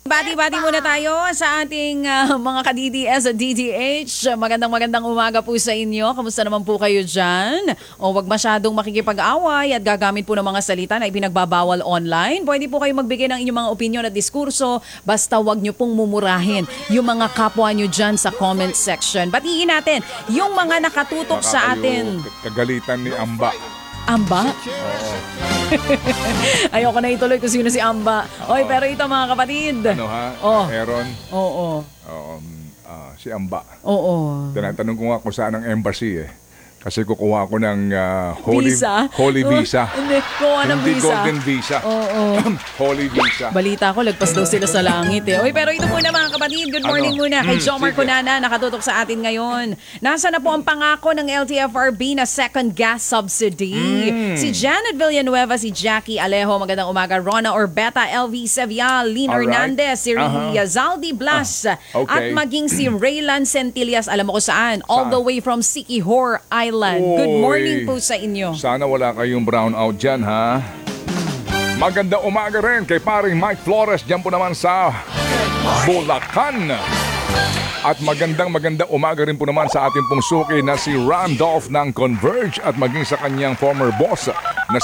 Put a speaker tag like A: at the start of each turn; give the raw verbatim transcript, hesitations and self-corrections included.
A: Bati-bati muna tayo sa ating ah, mga ka-D D S at D D H. Magandang magandang umaga po sa inyo. Kamusta naman po kayo dyan? O wag masyadong makikipag-away at gagamit po ng mga salita na ipinagbabawal online. Pwede po kayo magbigay ng inyong mga opinion at diskurso. Basta wag nyo pong mumurahin yung mga kapwa nyo dyan sa comment section. Batiin natin yung mga nakatutok
B: Baka
A: sa
B: kayo
A: atin.
B: Kagalitan ni Amba.
A: Amba? Ayoko na ituloy kung sino si Amba. Oy, pero ito mga kapatid.
B: Ano ha?
A: Oh.
B: Aaron?
A: Oo.
B: Um, ah, si Amba.
A: Oo.
B: Tinatanong ko nga kung saan ang embassy eh. Kasi kukuha ako ng ah, holy
A: Visa?
B: holy
A: Oh,
B: visa.
A: Hindi, kuha ng
B: Hindi
A: visa.
B: golden visa.
A: Oo.
B: Holy visa.
A: Balita ko, lagpas daw sila sa langit eh. Oy, pero ito muna mga kapatid, good morning
B: Ano?
A: muna kay
B: Hmm,
A: Jomar
B: sige.
A: Cunana, nakatutok sa atin ngayon. Nasa na po ang pangako ng L T F R B na second gas subsidy?
B: Hmm.
A: Si Janet Villanueva, si Jackie Alejo, magandang umaga, Rona Orbeta, L V Sevial, Lynn
B: Alright.
A: Hernandez, si
B: Aha.
A: Zaldi Blas,
B: Ah,
A: at
B: okay.
A: maging si Raylan Centillas, alam mo ko saan, all the way from Siquijor Island. Good
B: Oy.
A: morning po sa inyo.
B: Sana wala kayong brown out dyan ha. Maganda umaga rin kay paring Mike Flores dyan po naman sa Bulacan. At magandang maganda umaga rin po naman sa ating pong suki na si Randolph ng Converge at maging sa kanyang former boss na